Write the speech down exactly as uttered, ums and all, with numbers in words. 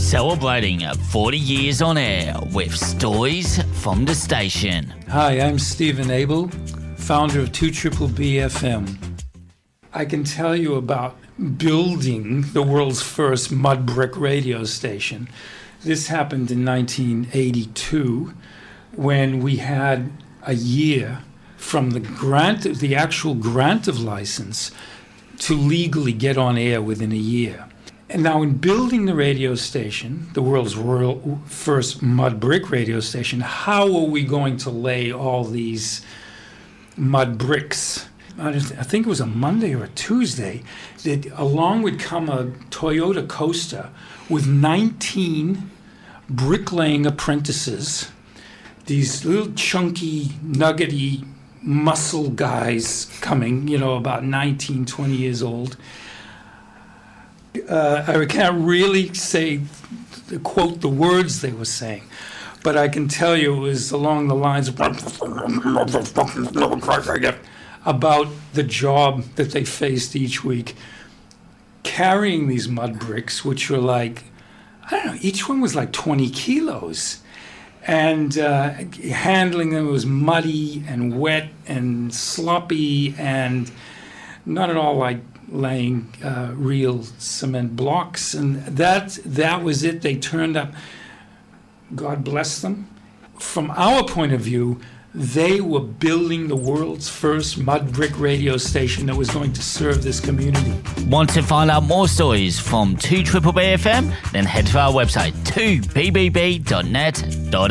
celebrating forty years on air with stories from the station. Hi, I'm Stephen Abel, founder of two B B F M. I can tell you about building the world's first mud brick radio station. This happened in nineteen eighty-two when we had a year from the grant, the actual grant of license to legally get on air within a year. And now in building the radio station, the world's world first mud brick radio station, how are we going to lay all these mud bricks? I think it was a Monday or a Tuesday that along would come a Toyota Coaster with nineteen bricklaying apprentices, these little chunky, nuggety muscle guys coming, you know, about nineteen, twenty years old. Uh, I can't really say, quote the words they were saying, but I can tell you it was along the lines of about the job that they faced each week, carrying these mud bricks, which were like, I don't know, each one was like twenty kilos. And uh, handling them was muddy and wet and sloppy and not at all like laying uh, real cement blocks. And that, that was it. They turned up. God bless them. From our point of view, they were building the world's first mud brick radio station that was going to serve this community. Want to find out more stories from two B B F M? Then head to our website two b b b dot net dot